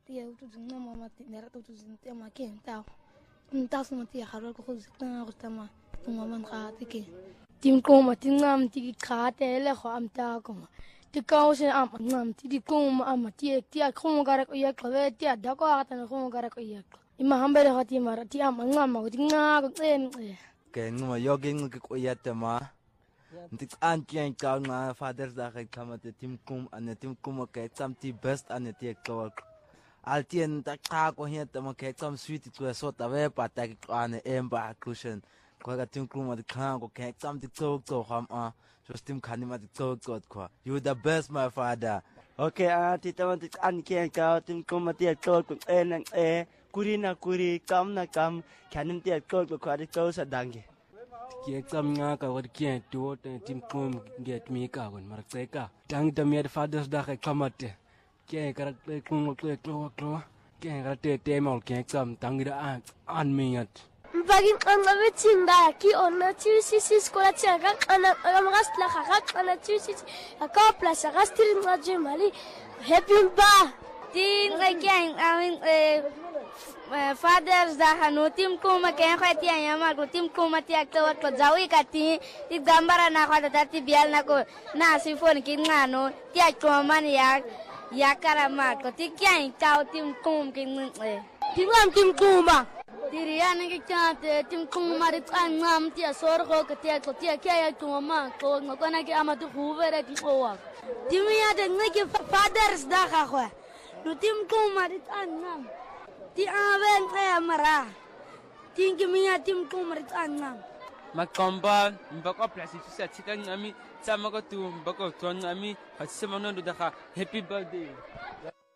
tia utuzinga mama tinera tutuzintia makenta ntas mati kharo ko khuzna qtama mama nqatike tim ko matingam ti khate le kho amta ko ti kause am ngam ti ko am ti tia ko gara ko yak le tia da ko ata ko gara ko yak ima hambere khati mara ti am ngam ko tinga ko em ke nguma yogin ko yatama ntik an kien ka nga father da ka kamate tim kum an tim kum ke samti best an ti ko altien ta ka ko hiet ma ke sam sweet to so ta ve pata ki an emba cushion ko ga tim kum ad ka ko ke samti to ham a just tim khani ma to ko you the best my father. Okay, ti taman ti an kien ka tim kum ti to ko en kuri na kuri kam na kam khanin ti ko ko ko sa dange ki exam nga ka wad ki to tim kum get mi ka gon mar ka tang da mi fathers da ka kamate ki ka kum ko ki ka te mal ki exam tang da an mi yat bagin kan la tinda ki onna ti si skola ti ga ana ras la ga ana ti si ka place rastir ma jemali happy ba tin ga ki amin fathers da hanu tim kuma ke khati ayama ko tim kuma ti akto ko jawi kati ti gambara na khata tati bial na ko na sifon ki ngano ti akto man ya karama ko ti kyan chao tim kum ki tingam tim kuma dirian ki chate tim kuma ri ngam ti sor ko ti kya ko ma ko ngona ki amatu khuvere ti ko timia de ngaki fathers da kha no tim kuma ri ngam ti aven kaya mara tingi miya tim kumrit angam makomba mbako place tu sa tika ngami sama ko tu mbako tu ngami hasema no do happy birthday.